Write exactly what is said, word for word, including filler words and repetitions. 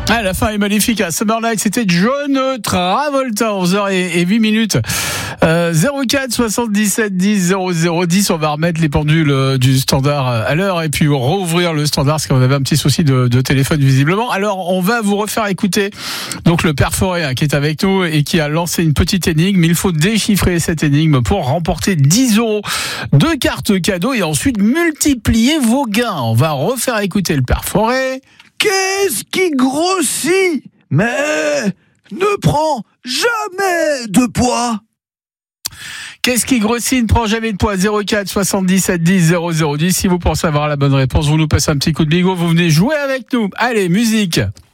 Ah, la fin est magnifique. Hein. Summer Night, c'était John Travolta, onze heures huit minutes. Euh, zéro quatre soixante-dix-sept dix zéro zéro dix. On va remettre les pendules du standard à l'heure et puis rouvrir le standard parce qu'on avait un petit souci de, de téléphone visiblement. Alors, on va vous refaire écouter donc le Père Forêt hein, qui est avec nous et qui a lancé une petite énigme. Il faut déchiffrer cette énigme pour remporter dix euros de cartes cadeaux et ensuite multiplier vos gains. On va refaire écouter le Père Forêt. Qu'est-ce qui grossit, mais ne prend jamais de poids? Qu'est-ce qui grossit, ne prend jamais de poids? Zéro quatre soixante-dix-sept dix zéro zéro dix. Si vous pensez avoir la bonne réponse, vous nous passez un petit coup de bigot, vous venez jouer avec nous. Allez, musique.